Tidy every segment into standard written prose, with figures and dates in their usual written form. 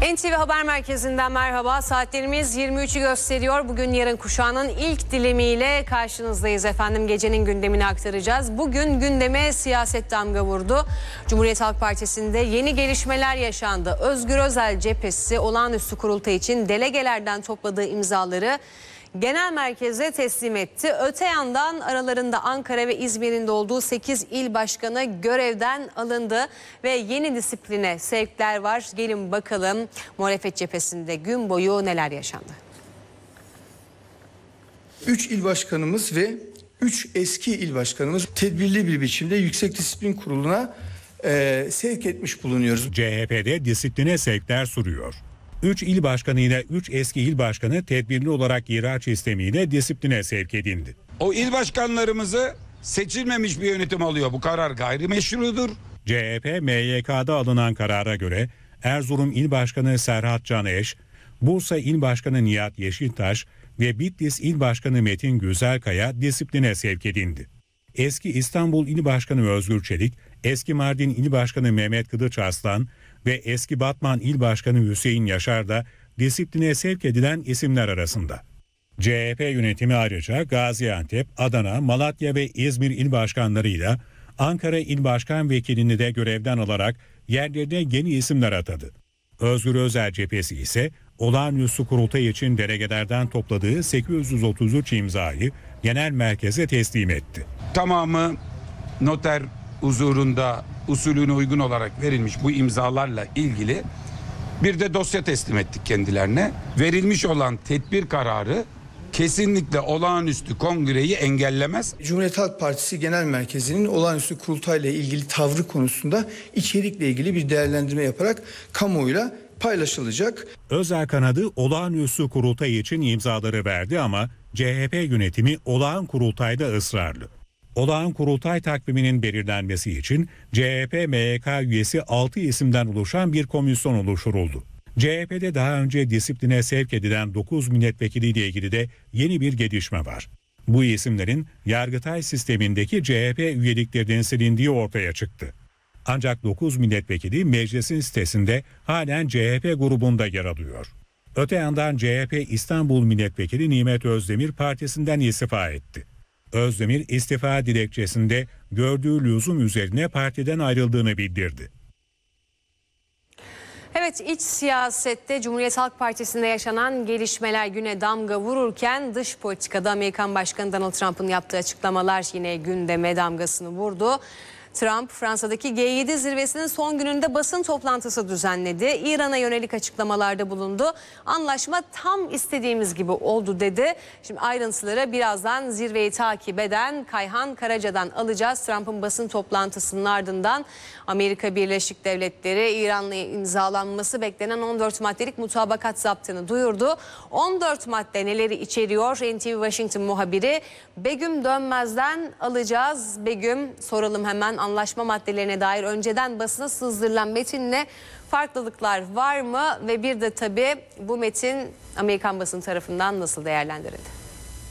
NTV Haber Merkezi'nden merhaba. Saatlerimiz 23'ü gösteriyor. Bugün yarın kuşağının ilk dilimiyle karşınızdayız efendim. Gecenin gündemini aktaracağız. Bugün gündeme siyaset damga vurdu. Cumhuriyet Halk Partisi'nde yeni gelişmeler yaşandı. Özgür Özel cephesi olağanüstü kurultay için delegelerden topladığı imzaları genel merkeze teslim etti. Öte yandan aralarında Ankara ve İzmir'in de olduğu 8 il başkanı görevden alındı ve yeni disipline sevkler var. Gelin bakalım muhalefet cephesinde gün boyu neler yaşandı. 3 il başkanımız ve 3 eski il başkanımız tedbirli bir biçimde Yüksek Disiplin Kurulu'na sevk etmiş bulunuyoruz. CHP'de disipline sevkler sürüyor. 3 il başkanı ile 3 eski il başkanı tedbirli olarak ihraç istemiyle disipline sevk edildi. O il başkanlarımızı seçilmemiş bir yönetim alıyor. Bu karar gayrimeşrudur. CHP, MYK'da alınan karara göre Erzurum İl Başkanı Serhat Caneş, Bursa İl Başkanı Nihat Yeşiltaş ve Bitlis İl Başkanı Metin Güzelkaya disipline sevk edildi. Eski İstanbul İl Başkanı Özgür Çelik, eski Mardin İl Başkanı Mehmet Kılıç Arslan ve eski Batman İl Başkanı Hüseyin Yaşar da disipline sevk edilen isimler arasında. CHP yönetimi ayrıca Gaziantep, Adana, Malatya ve İzmir il başkanlarıyla Ankara İl Başkan Vekilini de görevden alarak yerlerine yeni isimler atadı. Özgür Özel cephesi ise olağanüstü kurultay için delegelerden topladığı 833 imzayı genel merkeze teslim etti. Tamamı noter huzurunda usulüne uygun olarak verilmiş bu imzalarla ilgili bir de dosya teslim ettik kendilerine. Verilmiş olan tedbir kararı kesinlikle olağanüstü kongreyi engellemez. Cumhuriyet Halk Partisi Genel Merkezi'nin olağanüstü kurultayla ilgili tavrı konusunda içerikle ilgili bir değerlendirme yaparak kamuoyuyla paylaşılacak. Özel kanadı olağanüstü kurultay için imzaları verdi ama CHP yönetimi olağan kurultayda ısrarlı. Olağan kurultay takviminin belirlenmesi için CHP MYK üyesi 6 isimden oluşan bir komisyon oluşturuldu. CHP'de daha önce disipline sevk edilen 9 milletvekiliyle ilgili de yeni bir gelişme var. Bu isimlerin Yargıtay sistemindeki CHP üyeliklerinin silindiği ortaya çıktı. Ancak 9 milletvekili meclisin sitesinde halen CHP grubunda yer alıyor. Öte yandan CHP İstanbul Milletvekili Nimet Özdemir partisinden istifa etti. Özdemir istifa dilekçesinde gördüğü lüzum üzerine partiden ayrıldığını bildirdi. Evet, iç siyasette Cumhuriyet Halk Partisi'nde yaşanan gelişmeler güne damga vururken dış politikada Amerikan Başkanı Donald Trump'ın yaptığı açıklamalar yine gündeme damgasını vurdu. Trump, Fransa'daki G7 zirvesinin son gününde basın toplantısı düzenledi. İran'a yönelik açıklamalarda bulundu. Anlaşma tam istediğimiz gibi oldu dedi. Şimdi ayrıntıları birazdan zirveyi takip eden Kayhan Karaca'dan alacağız. Trump'ın basın toplantısının ardından Amerika Birleşik Devletleri İran'la imzalanması beklenen 14 maddelik mutabakat zaptını duyurdu. 14 madde neleri içeriyor? NTV Washington muhabiri Begüm Dönmez'den alacağız. Begüm, soralım hemen. Anlaşma maddelerine dair önceden basına sızdırılan metinle farklılıklar var mı? Ve bir de tabii bu metin Amerikan basını tarafından nasıl değerlendirildi?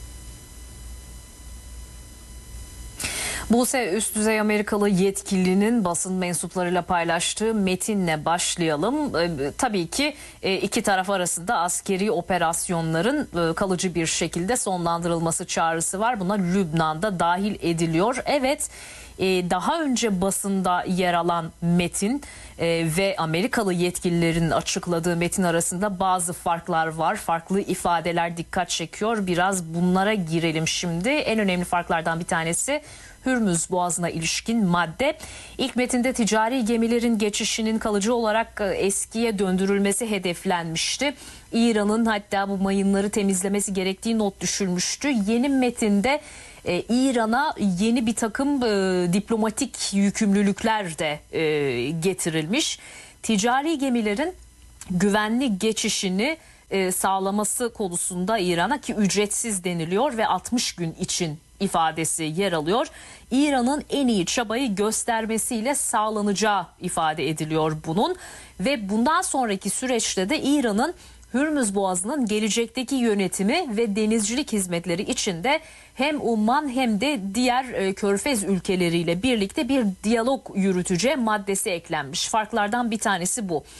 Buse, üst düzey Amerikalı yetkilinin basın mensuplarıyla paylaştığı metinle başlayalım. Tabii ki iki taraf arasında askeri operasyonların kalıcı bir şekilde sonlandırılması çağrısı var. Buna Lübnan'da dahil ediliyor. Evet, daha önce basında yer alan metin ve Amerikalı yetkililerin açıkladığı metin arasında bazı farklar var. Farklı ifadeler dikkat çekiyor. Biraz bunlara girelim şimdi. En önemli farklardan bir tanesi Hürmüz Boğazı'na ilişkin madde. İlk metinde ticari gemilerin geçişinin kalıcı olarak eskiye döndürülmesi hedeflenmişti. İran'ın hatta bu mayınları temizlemesi gerektiği not düşülmüştü. Yeni metinde İran'a yeni bir takım diplomatik yükümlülükler de getirilmiş. Ticari gemilerin güvenli geçişini sağlaması konusunda İran'a, ki ücretsiz deniliyor ve 60 gün için ifadesi yer alıyor. İran'ın en iyi çabayı göstermesiyle sağlanacağı ifade ediliyor bunun ve bundan sonraki süreçte de İran'ın Hürmüz Boğazı'nın gelecekteki yönetimi ve denizcilik hizmetleri içinde hem Umman hem de diğer Körfez ülkeleriyle birlikte bir diyalog yürüteceği maddesi eklenmiş. Farklardan bir tanesi bu.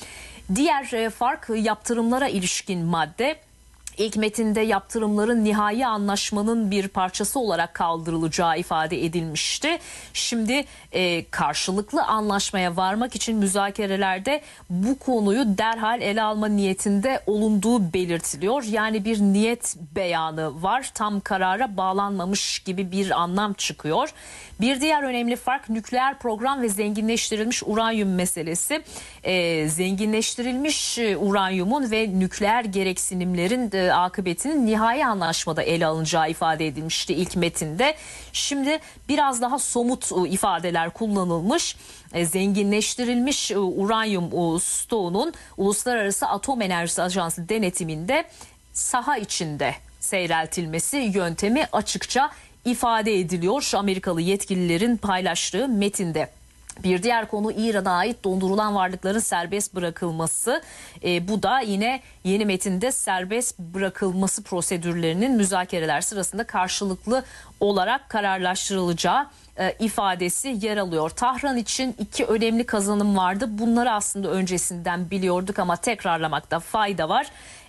Diğer fark yaptırımlara ilişkin madde. İlk metinde yaptırımların nihai anlaşmanın bir parçası olarak kaldırılacağı ifade edilmişti. Şimdi karşılıklı anlaşmaya varmak için müzakerelerde bu konuyu derhal ele alma niyetinde olunduğu belirtiliyor. Yani bir niyet beyanı var. Tam karara bağlanmamış gibi bir anlam çıkıyor. Bir diğer önemli fark nükleer program ve zenginleştirilmiş uranyum meselesi. Zenginleştirilmiş uranyumun ve nükleer gereksinimlerin akıbetinin nihai anlaşmada ele alınacağı ifade edilmişti ilk metinde. Şimdi biraz daha somut ifadeler kullanılmış. Zenginleştirilmiş uranyum stoğunun Uluslararası Atom Enerjisi Ajansı denetiminde saha içinde seyreltilmesi yöntemi açıkça ifade ediliyor Amerikalı yetkililerin paylaştığı metinde. Bir diğer konu İran'a ait dondurulan varlıkların serbest bırakılması. Bu da yine yeni metinde serbest bırakılması prosedürlerinin müzakereler sırasında karşılıklı olarak kararlaştırılacağı ifadesi yer alıyor. Tahran için 2 önemli kazanım vardı. Bunları aslında öncesinden biliyorduk ama tekrarlamakta fayda var.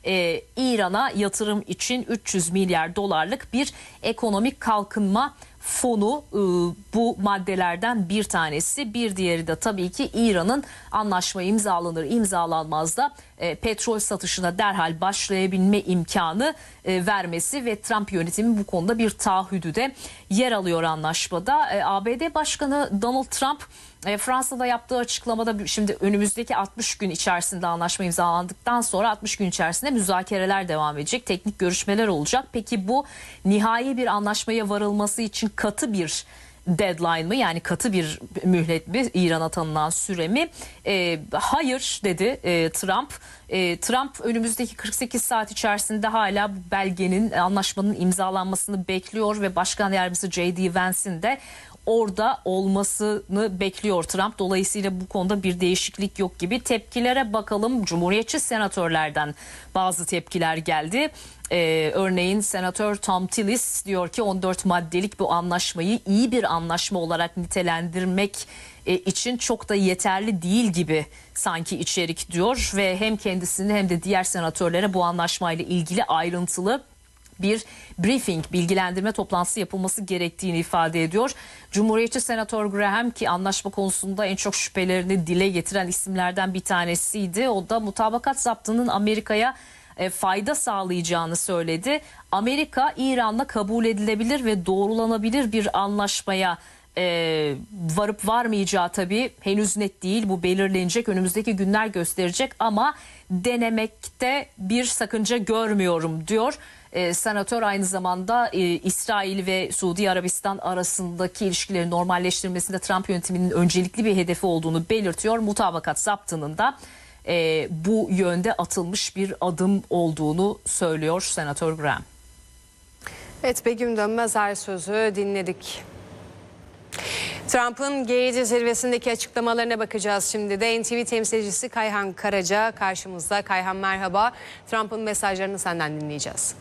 İran'a yatırım için 300 milyar dolarlık bir ekonomik kalkınma fonu bu maddelerden bir tanesi. Bir diğeri de tabii ki İran'ın anlaşma imzalanır imzalanmaz da petrol satışına derhal başlayabilme imkanı vermesi ve Trump yönetimi bu konuda bir taahhüdü de yer alıyor anlaşmada. ABD Başkanı Donald Trump Fransa'da yaptığı açıklamada şimdi önümüzdeki 60 gün içerisinde anlaşma imzalandıktan sonra 60 gün içerisinde müzakereler devam edecek. Teknik görüşmeler olacak. Peki bu nihai bir anlaşmaya varılması için katı bir deadline mı, yani katı bir mühlet mi, İran'a tanınan süre mi? Hayır dedi Trump. Trump önümüzdeki 48 saat içerisinde hala bu belgenin, anlaşmanın imzalanmasını bekliyor ve Başkan Yardımcısı J.D. Vance'in de orada olmasını bekliyor Trump. Dolayısıyla bu konuda bir değişiklik yok gibi. Tepkilere bakalım. Cumhuriyetçi senatörlerden bazı tepkiler geldi. Örneğin Senatör Tom Tillis diyor ki 14 maddelik bu anlaşmayı iyi bir anlaşma olarak nitelendirmek için çok da yeterli değil gibi sanki içerik diyor ve hem kendisini hem de diğer senatörlere bu anlaşmayla ilgili ayrıntılı bir briefing, bilgilendirme toplantısı yapılması gerektiğini ifade ediyor. Cumhuriyetçi Senatör Graham, ki anlaşma konusunda en çok şüphelerini dile getiren isimlerden bir tanesiydi. O da mutabakat zaptının Amerika'ya fayda sağlayacağını söyledi. Amerika, İran'la kabul edilebilir ve doğrulanabilir bir anlaşmaya varıp varmayacağı tabii henüz net değil. Bu belirlenecek, önümüzdeki günler gösterecek ama denemekte bir sakınca görmüyorum diyor. Senatör aynı zamanda İsrail ve Suudi Arabistan arasındaki ilişkileri normalleştirmesinde Trump yönetiminin öncelikli bir hedefi olduğunu belirtiyor. Mutabakat zaptının da bu yönde atılmış bir adım olduğunu söylüyor Senatör Graham. Evet, Begüm Dönmez sözü dinledik. Trump'ın G7 zirvesindeki açıklamalarına bakacağız şimdi de. NTV temsilcisi Kayhan Karaca karşımızda. Kayhan merhaba. Trump'ın mesajlarını senden dinleyeceğiz.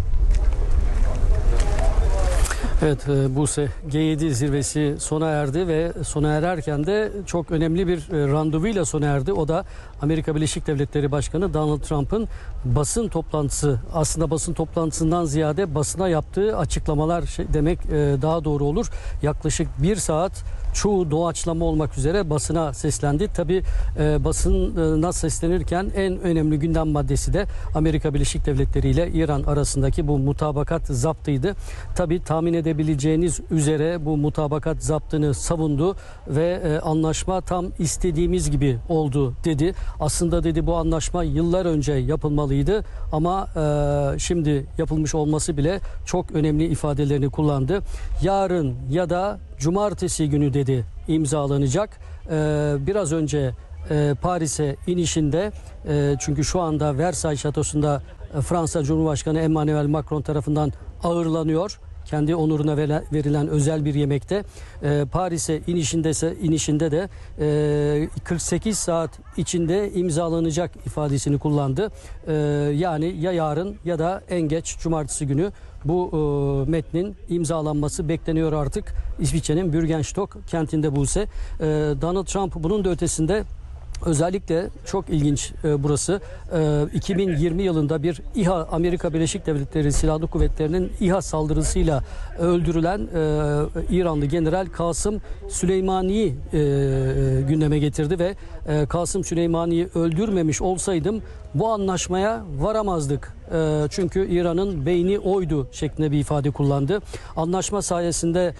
Evet Buse, G7 zirvesi sona erdi ve sona ererken de çok önemli bir randevuyla sona erdi. O da Amerika Birleşik Devletleri Başkanı Donald Trump'ın basın toplantısı. Aslında basın toplantısından ziyade basına yaptığı açıklamalar demek daha doğru olur. Yaklaşık 1 saat çoğu doğaçlama olmak üzere basına seslendi. Tabii basına seslenirken en önemli gündem maddesi de Amerika Birleşik Devletleri ile İran arasındaki bu mutabakat zaptıydı. Tabii tahmin edebileceğiniz üzere bu mutabakat zaptını savundu ve anlaşma tam istediğimiz gibi oldu dedi. Aslında dedi bu anlaşma yıllar önce yapılmalıydı ama şimdi yapılmış olması bile çok önemli ifadelerini kullandı. Yarın ya da cumartesi günü dedi imzalanacak. Biraz önce Paris'e inişinde çünkü şu anda Versailles Şatosu'nda Fransa Cumhurbaşkanı Emmanuel Macron tarafından ağırlanıyor. Kendi onuruna verilen özel bir yemekte. Paris'e inişinde de 48 saat içinde imzalanacak ifadesini kullandı. Yani ya yarın ya da en geç cumartesi günü bu metnin imzalanması bekleniyor artık İsviçre'nin Bürgenstock kentinde Buse. Donald Trump bunun da ötesinde Özellikle çok ilginç burası. 2020 yılında bir İHA, Amerika Birleşik Devletleri Silahlı Kuvvetleri'nin İHA saldırısıyla öldürülen İranlı General Kasım Süleymani'yi gündeme getirdi ve Kasım Süleymani'yi öldürmemiş olsaydım bu anlaşmaya varamazdık. Çünkü İran'ın beyni oydu şeklinde bir ifade kullandı. Anlaşma sayesinde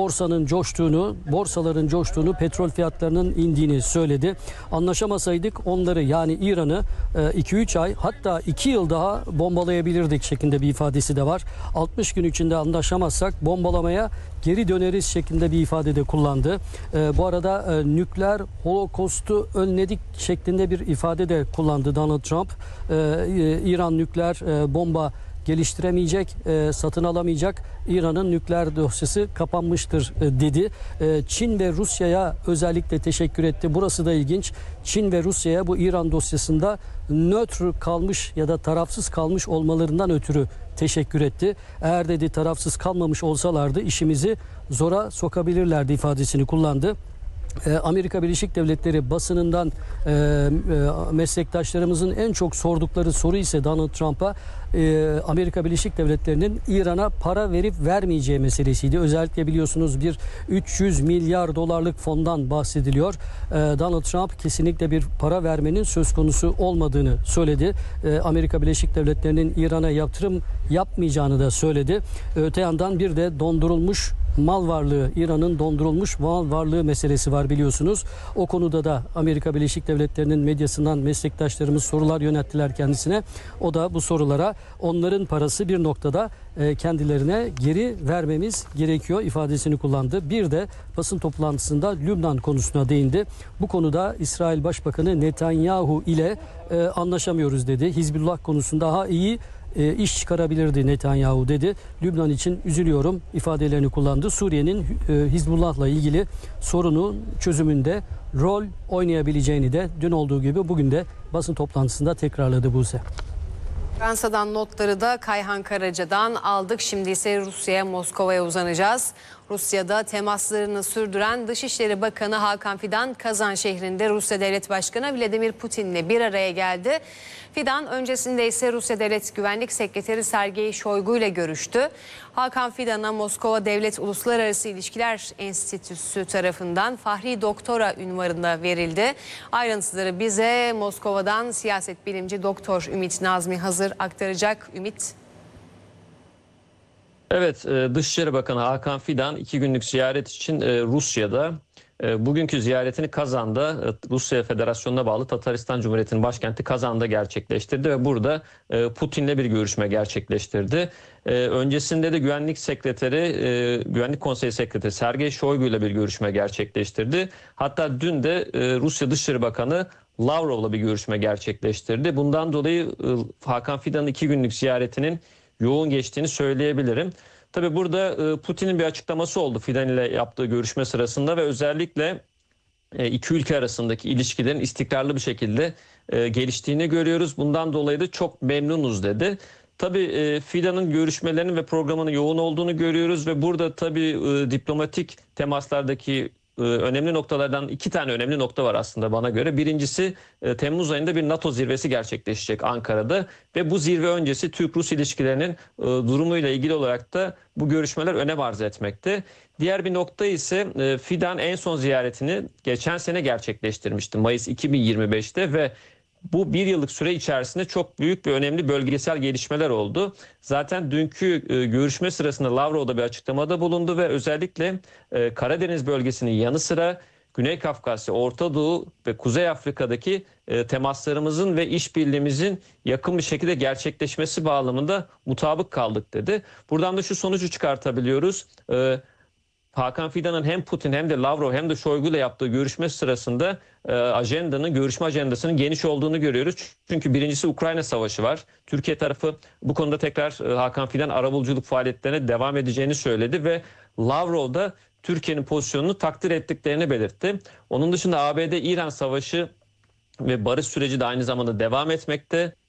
borsaların coştuğunu, petrol fiyatlarının indiğini söyledi. Anlaşamasaydık onları, yani İran'ı 2-3 ay, hatta 2 yıl daha bombalayabilirdik şeklinde bir ifadesi de var. 60 gün içinde anlaşamazsak bombalamaya geri döneriz şeklinde bir ifade de kullandı. Bu arada nükleer holokostu önledik şeklinde bir ifade de kullandı Donald Trump. İran nükleer bomba geliştiremeyecek, satın alamayacak. İran'ın nükleer dosyası kapanmıştır dedi. Çin ve Rusya'ya özellikle teşekkür etti. Burası da ilginç. Çin ve Rusya'ya bu İran dosyasında nötr kalmış ya da tarafsız kalmış olmalarından ötürü teşekkür etti. Eğer dedi tarafsız kalmamış olsalardı işimizi zora sokabilirlerdi ifadesini kullandı. Amerika Birleşik Devletleri basınından meslektaşlarımızın en çok sordukları soru ise Donald Trump'a Amerika Birleşik Devletleri'nin İran'a para verip vermeyeceği meselesiydi. Özellikle biliyorsunuz bir 300 milyar dolarlık fondan bahsediliyor. Donald Trump kesinlikle bir para vermenin söz konusu olmadığını söyledi. Amerika Birleşik Devletleri'nin İran'a yatırım yapmayacağını da söyledi. Öte yandan bir de dondurulmuş mal varlığı, İran'ın dondurulmuş mal varlığı meselesi var biliyorsunuz. O konuda da Amerika Birleşik Devletleri'nin medyasından meslektaşlarımız sorular yönelttiler kendisine. O da bu sorulara onların parası bir noktada kendilerine geri vermemiz gerekiyor ifadesini kullandı. Bir de basın toplantısında Lübnan konusuna değindi. Bu konuda İsrail Başbakanı Netanyahu ile anlaşamıyoruz dedi. Hizbullah konusunda daha iyi iş çıkarabilirdi Netanyahu dedi. Lübnan için üzülüyorum ifadelerini kullandı. Suriye'nin Hizbullah'la ilgili sorunun çözümünde rol oynayabileceğini de dün olduğu gibi bugün de basın toplantısında tekrarladı Buse. Fransa'dan notları da Kayhan Karaca'dan aldık. Şimdi ise Rusya'ya, Moskova'ya uzanacağız. Rusya'da temaslarını sürdüren Dışişleri Bakanı Hakan Fidan, Kazan şehrinde Rusya Devlet Başkanı Vladimir Putin'le bir araya geldi. Fidan öncesinde ise Rusya Devlet Güvenlik Sekreteri Sergey Shoigu ile görüştü. Hakan Fidan'a Moskova Devlet Uluslararası İlişkiler Enstitüsü tarafından Fahri Doktora unvanı da verildi. Ayrıntıları bize Moskova'dan siyaset bilimci Doktor Ümit Nazmi Hazır aktaracak. Ümit. Evet, Dışişleri Bakanı Hakan Fidan 2 günlük ziyaret için Rusya'da. Bugünkü ziyaretini Kazan'da, Rusya Federasyonu'na bağlı Tataristan Cumhuriyeti'nin başkenti Kazan'da gerçekleştirdi ve burada Putin'le bir görüşme gerçekleştirdi. Öncesinde de Güvenlik Konseyi Sekreteri Sergey Shoigu ile bir görüşme gerçekleştirdi. Hatta dün de Rusya Dışişleri Bakanı Lavrov'la bir görüşme gerçekleştirdi. Bundan dolayı Hakan Fidan'ın 2 günlük ziyaretinin yoğun geçtiğini söyleyebilirim. Tabii burada Putin'in bir açıklaması oldu Fidan ile yaptığı görüşme sırasında ve özellikle iki ülke arasındaki ilişkilerin istikrarlı bir şekilde geliştiğini görüyoruz. Bundan dolayı da çok memnunuz dedi. Tabii Fidan'ın görüşmelerinin ve programının yoğun olduğunu görüyoruz ve burada tabii diplomatik temaslardaki önemli noktalardan 2 tane önemli nokta var aslında bana göre. Birincisi Temmuz ayında bir NATO zirvesi gerçekleşecek Ankara'da ve bu zirve öncesi Türk-Rus ilişkilerinin durumuyla ilgili olarak da bu görüşmeler önem arz etmekte. Diğer bir nokta ise Fidan en son ziyaretini geçen sene gerçekleştirmişti Mayıs 2025'te ve bu 1 yıllık süre içerisinde çok büyük ve önemli bölgesel gelişmeler oldu. Zaten dünkü görüşme sırasında Lavrov da bir açıklamada bulundu ve özellikle Karadeniz bölgesinin yanı sıra Güney Kafkasya, Orta Doğu ve Kuzey Afrika'daki temaslarımızın ve işbirliğimizin yakın bir şekilde gerçekleşmesi bağlamında mutabık kaldık dedi. Buradan da şu sonucu çıkartabiliyoruz. Hakan Fidan'ın hem Putin hem de Lavrov hem de Shoigu ile yaptığı görüşme sırasında görüşme ajandasının geniş olduğunu görüyoruz. Çünkü birincisi Ukrayna Savaşı var. Türkiye tarafı bu konuda tekrar Hakan Fidan arabuluculuk faaliyetlerine devam edeceğini söyledi ve Lavrov da Türkiye'nin pozisyonunu takdir ettiklerini belirtti. Onun dışında ABD-İran Savaşı ve barış süreci de aynı zamanda devam etmekte.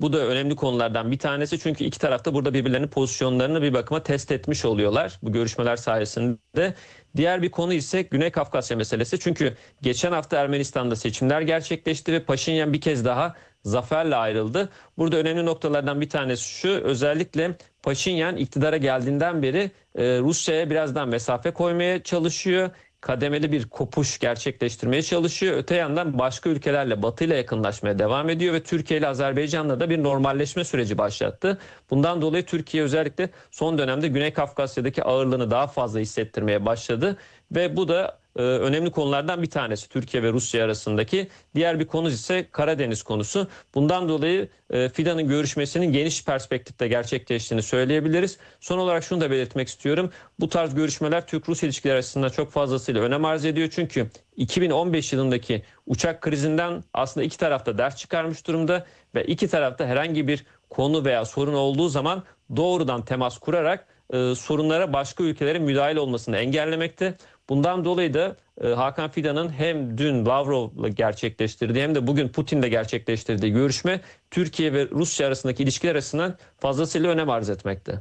Bu da önemli konulardan bir tanesi. Çünkü iki tarafta burada birbirlerinin pozisyonlarını bir bakıma test etmiş oluyorlar bu görüşmeler sayesinde. Diğer bir konu ise Güney Kafkasya meselesi. Çünkü geçen hafta Ermenistan'da seçimler gerçekleşti ve Paşinyan bir kez daha zaferle ayrıldı. Burada önemli noktalardan bir tanesi şu: özellikle Paşinyan iktidara geldiğinden beri Rusya'ya biraz daha mesafe koymaya çalışıyor. Kademeli bir kopuş gerçekleştirmeye çalışıyor. Öte yandan başka ülkelerle, Batı ile yakınlaşmaya devam ediyor ve Türkiye ile Azerbaycan'la da bir normalleşme süreci başlattı. Bundan dolayı Türkiye özellikle son dönemde Güney Kafkasya'daki ağırlığını daha fazla hissettirmeye başladı ve bu da önemli konulardan bir tanesi Türkiye ve Rusya arasındaki. Diğer bir konu ise Karadeniz konusu. Bundan dolayı Fidan'ın görüşmesinin geniş perspektifte gerçekleştiğini söyleyebiliriz. Son olarak şunu da belirtmek istiyorum. Bu tarz görüşmeler Türk-Rus ilişkileri açısından çok fazlasıyla önem arz ediyor. Çünkü 2015 yılındaki uçak krizinden aslında iki tarafta ders çıkarmış durumda ve iki tarafta herhangi bir konu veya sorun olduğu zaman doğrudan temas kurarak sorunlara başka ülkelerin müdahil olmasını engellemekte. Bundan dolayı da Hakan Fidan'ın hem dün Lavrov'la gerçekleştirdiği hem de bugün Putin'le gerçekleştirdiği görüşme Türkiye ve Rusya arasındaki ilişkiler açısından fazlasıyla önem arz etmekte.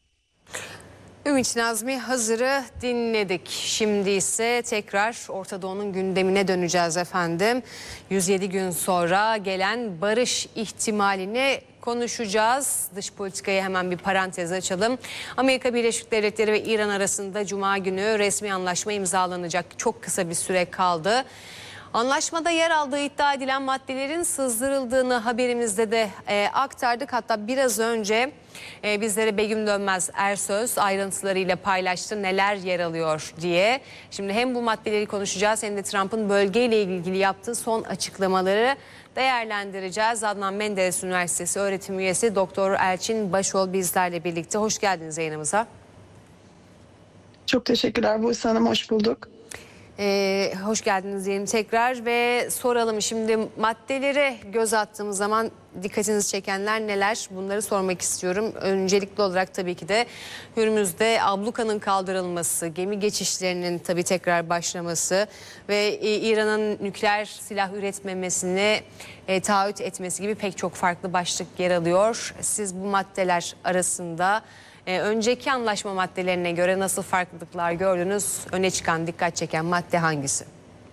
Ümit Nazmi Hazır'ı dinledik. Şimdi ise tekrar Orta Doğu'nun gündemine döneceğiz efendim. 107 gün sonra gelen barış ihtimalini konuşacağız. Dış politikayı hemen bir parantez açalım. Amerika Birleşik Devletleri ve İran arasında Cuma günü resmi anlaşma imzalanacak. Çok kısa bir süre kaldı. Anlaşmada yer aldığı iddia edilen maddelerin sızdırıldığını haberimizde de aktardık. Hatta biraz önce bizlere Begüm Dönmez Ersöz ayrıntılarıyla paylaştı neler yer alıyor diye. Şimdi hem bu maddeleri konuşacağız hem de Trump'ın bölgeyle ilgili yaptığı son açıklamaları değerlendireceğiz. Adnan Menderes Üniversitesi öğretim üyesi Doktor Elçin Başol bizlerle birlikte. Hoş geldiniz yayınımıza. Çok teşekkürler Buse Hanım, hoş bulduk. Hoş geldiniz diyelim tekrar ve soralım şimdi maddelere göz attığımız zaman dikkatinizi çekenler neler, bunları sormak istiyorum. Öncelikli olarak tabii ki de Hürmüz'de ablukanın kaldırılması, gemi geçişlerinin tabii tekrar başlaması ve İran'ın nükleer silah üretmemesini taahhüt etmesi gibi pek çok farklı başlık yer alıyor. Siz bu maddeler arasında önceki anlaşma maddelerine göre nasıl farklılıklar gördünüz? Öne çıkan, dikkat çeken madde hangisi?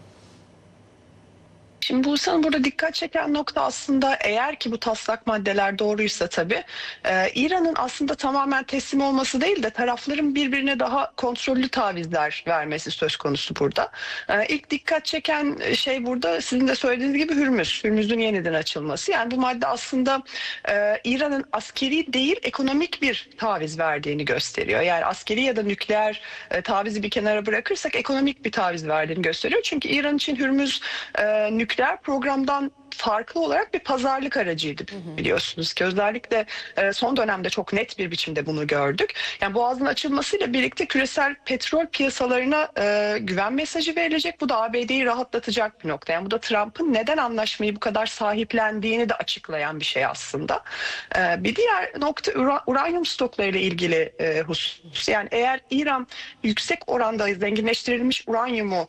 Şimdi Buse Hanım, burada dikkat çeken nokta aslında eğer ki bu taslak maddeler doğruysa tabii İran'ın aslında tamamen teslim olması değil de tarafların birbirine daha kontrollü tavizler vermesi söz konusu burada. İlk dikkat çeken şey burada sizin de söylediğiniz gibi Hürmüz'ün yeniden açılması. Yani bu madde aslında İran'ın askeri değil ekonomik bir taviz verdiğini gösteriyor. Yani askeri ya da nükleer tavizi bir kenara bırakırsak ekonomik bir taviz verdiğini gösteriyor. Çünkü İran için Hürmüz nükleer programdan farklı olarak bir pazarlık aracıydı biliyorsunuz ki. Özellikle son dönemde çok net bir biçimde bunu gördük. Yani boğazın açılmasıyla birlikte küresel petrol piyasalarına güven mesajı verilecek. Bu da ABD'yi rahatlatacak bir nokta. Yani bu da Trump'ın neden anlaşmayı bu kadar sahiplendiğini de açıklayan bir şey aslında. Bir diğer nokta uranyum stoklarıyla ilgili husus. Yani eğer İran yüksek oranda zenginleştirilmiş uranyumu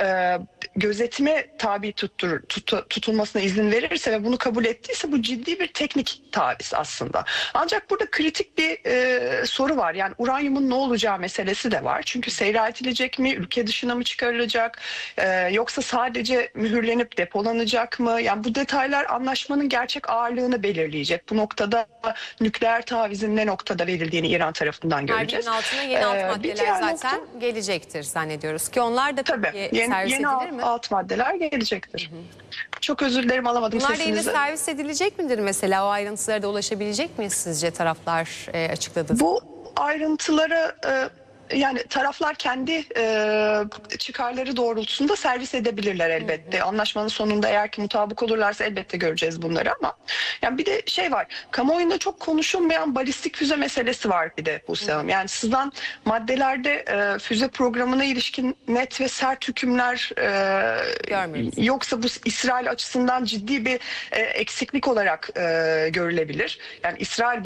gözetime tabi tutulmasına izin verirse ve bunu kabul ettiyse bu ciddi bir teknik taviz aslında. Ancak burada kritik bir soru var. Yani uranyumun ne olacağı meselesi de var. Çünkü seyreltilecek mi, ülke dışına mı çıkarılacak, yoksa sadece mühürlenip depolanacak mı? Yani bu detaylar anlaşmanın gerçek ağırlığını belirleyecek. Bu noktada nükleer tavizin ne noktada verildiğini İran tarafından göreceğiz. Harbinin altına yeni alt maddeler zaten gelecektir zannediyoruz ki onlar da tabii servis edilir mi? Alt maddeler gelecektir. Çok özür dilerim, alamadım bunlar sesinizi. Bunlar da yine servis edilecek midir mesela? O ayrıntılara da ulaşabilecek miyiz sizce taraflar açıkladı? Bu ayrıntılara yani taraflar kendi çıkarları doğrultusunda servis edebilirler elbette. Anlaşmanın sonunda eğer ki mutabık olurlarsa elbette göreceğiz bunları ama yani bir de şey var. Kamuoyunda çok konuşulmayan balistik füze meselesi var bir de Buse Hanım. Yani sızan maddelerde füze programına ilişkin net ve sert hükümler yoksa bu İsrail açısından ciddi bir eksiklik olarak görülebilir. Yani İsrail